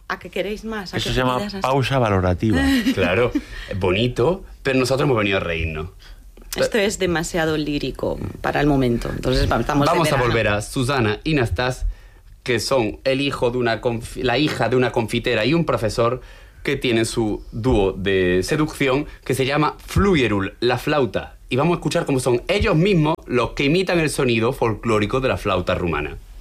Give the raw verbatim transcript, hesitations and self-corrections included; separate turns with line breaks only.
¿A qué queréis más? ¿A
Eso
qué
se llama
pidas?
pausa valorativa.
Claro, es bonito, pero nosotros hemos venido a reírnos.
Esto es demasiado lírico para el momento. Entonces estamos
Vamos
de
a
verano.
volver a Susana y Nastas, que son el hijo de una confi- la hija de una confitera y un profesor que tienen su dúo de seducción que se llama Fluierul, la flauta. Y vamos a escuchar cómo son ellos mismos los que imitan el sonido folclórico de la flauta rumana.